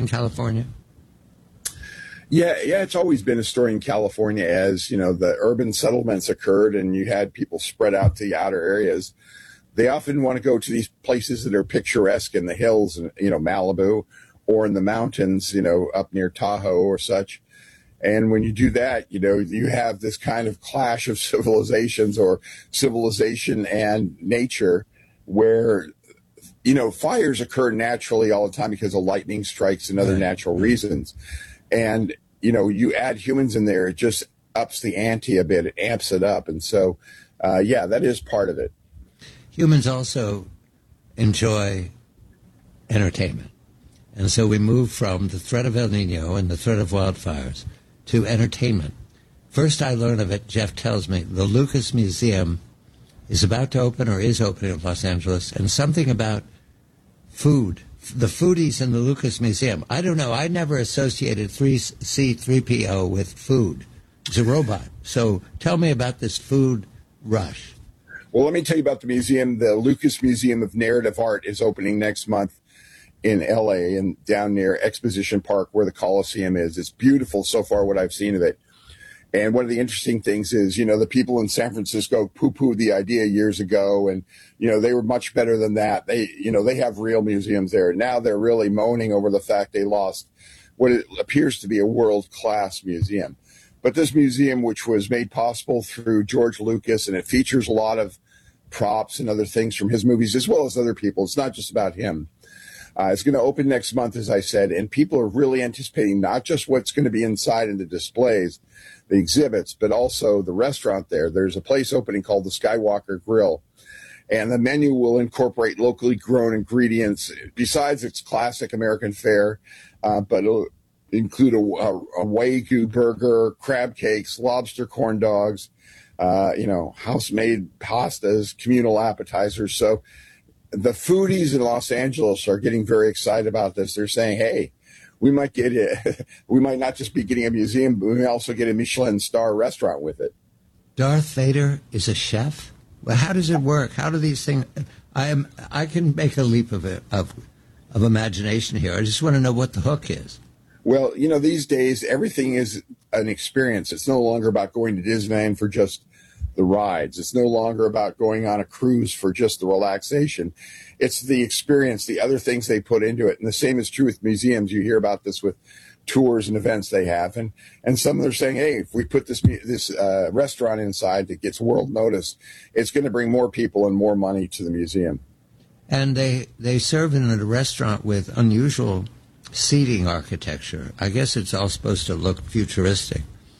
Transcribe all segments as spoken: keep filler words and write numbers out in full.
in California? Yeah, yeah, it's always been a story in California as, you know, the urban settlements occurred and you had people spread out to the outer areas. They often want to go to these places that are picturesque in the hills, you know, Malibu, or in the mountains, you know, up near Tahoe or such. And when you do that, you know, you have this kind of clash of civilizations or civilization and nature where, you know, fires occur naturally all the time because of lightning strikes and other Right. natural reasons. And, you know, you add humans in there, it just ups the ante a bit. It amps it up. And so, uh, yeah, that is part of it. Humans also enjoy entertainment. And so we move from the threat of El Nino and the threat of wildfires to entertainment. First I learn of it, Jeff tells me, the Lucas Museum is about to open or is opening in Los Angeles, and something about food. The foodies in the Lucas Museum. I don't know. I never associated C three P O with food. It's a robot. So tell me about this food rush. Well, let me tell you about the museum. The Lucas Museum of Narrative Art is opening next month in L A and down near Exposition Park where the Coliseum is. It's beautiful so far, what I've seen of it. And one of the interesting things is, you know, the people in San Francisco poo-pooed the idea years ago, and, you know, they were much better than that. They, you know, they have real museums there. Now they're really moaning over the fact they lost what it appears to be a world-class museum. But this museum, which was made possible through George Lucas, and it features a lot of props and other things from his movies, as well as other people. It's not just about him. Uh, it's going to open next month, as I said, and people are really anticipating not just what's going to be inside in the displays, the exhibits, but also the restaurant there. There's a place opening called the Skywalker Grill, and the menu will incorporate locally grown ingredients besides its classic American fare, uh, but it'll include a, a, a Wagyu burger, crab cakes, lobster corn dogs, uh, you know, house-made pastas, communal appetizers. So the foodies in Los Angeles are getting very excited about this. They're saying, hey, we might get it. We might not just be getting a museum, but we may also get a Michelin star restaurant with it. Darth Vader is a chef? Well, how does it work? How do these things... I am. I can make a leap of, it, of, of imagination here. I just want to know what the hook is. Well, you know, these days, everything is an experience. It's no longer about going to Disneyland for just the rides. It's no longer about going on a cruise for just the relaxation. It's the experience, the other things they put into it. And the same is true with museums. You hear about this with tours and events they have. And, and some are saying, hey, if we put this, this uh, restaurant inside that gets world notice, it's going to bring more people and more money to the museum. And they, they serve in a restaurant with unusual seating architecture. I guess it's all supposed to look futuristic.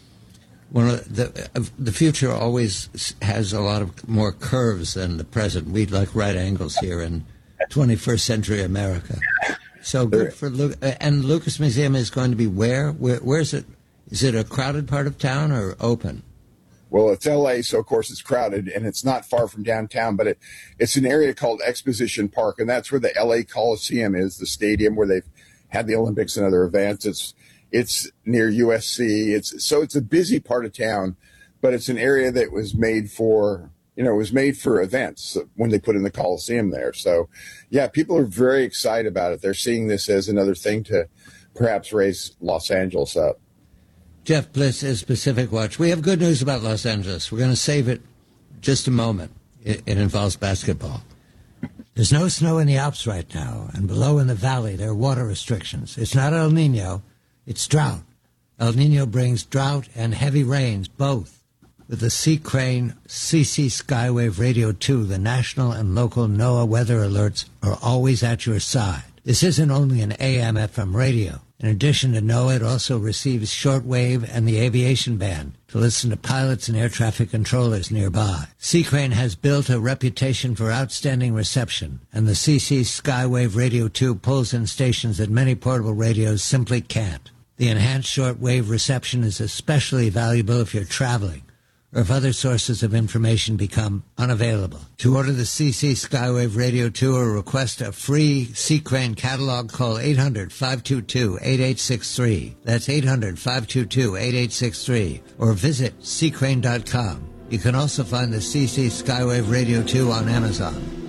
One of the uh, the future always has a lot of more curves than the present. We'd like right angles here in twenty-first century America. So good for Lu- and Lucas Museum is going to be where? Where where is it? Is it a crowded part of town or open? Well, it's L A, so of course it's crowded, and it's not far from downtown, but it, it's an area called Exposition Park, and that's where the L A Coliseum is, the stadium where they've had the Olympics and other events. It's It's near U S C. It's so it's a busy part of town, but it's an area that was made for, you know, it was made for events when they put in the Coliseum there. So, yeah, people are very excited about it. They're seeing this as another thing to perhaps raise Los Angeles up. Jeff Bliss is Pacific Watch. We have good news about Los Angeles. We're going to save it just a moment. It, it involves basketball. There's no snow in the Alps right now, and below in the valley there are water restrictions. It's not El Nino. It's drought. El Nino brings drought and heavy rains, both. With the Sea Crane C C Skywave Radio two, the national and local NOAA weather alerts are always at your side. This isn't only an A M F M radio. In addition to NOAA, it also receives shortwave and the aviation band to listen to pilots and air traffic controllers nearby. Sea Crane has built a reputation for outstanding reception, and the C C Skywave Radio two pulls in stations that many portable radios simply can't. The enhanced shortwave reception is especially valuable if you're traveling or if other sources of information become unavailable. To order the C C Skywave Radio two or request a free Sea Crane catalog, call eight hundred, five two two, eight eight six three. That's eight hundred, five two two, eight eight six three. Or visit sea crane dot com. You can also find the C C Skywave Radio two on Amazon.